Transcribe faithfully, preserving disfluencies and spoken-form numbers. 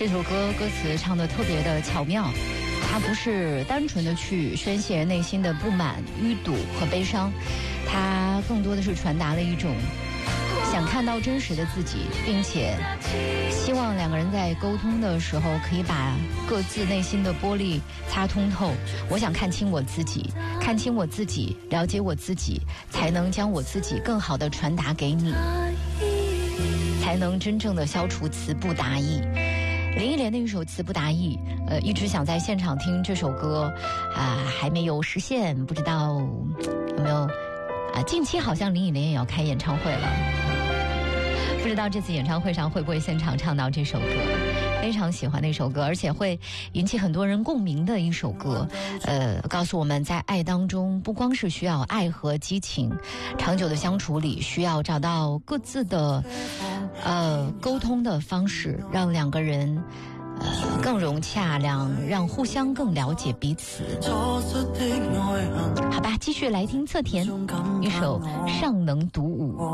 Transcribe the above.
这首歌歌词唱得特别的巧妙，它不是单纯的去宣泄内心的不满、淤堵和悲伤，它更多的是传达了一种想看到真实的自己，并且希望两个人在沟通的时候可以把各自内心的玻璃擦通透。我想看清我自己，看清我自己，了解我自己，才能将我自己更好的传达给你，才能真正的消除词不达意。林忆莲的一首词不达意，呃，一直想在现场听这首歌，啊、呃，还没有实现，不知道有没有啊？近期好像林忆莲也要开演唱会了，不知道这次演唱会上会不会现场唱到这首歌。非常喜欢那首歌，而且会引起很多人共鸣的一首歌，呃，告诉我们在爱当中不光是需要爱和激情，长久的相处里需要找到各自的呃沟通的方式，让两个人呃更融洽，让让互相更了解彼此。好吧，继续来听侧田一首《尚能独舞》。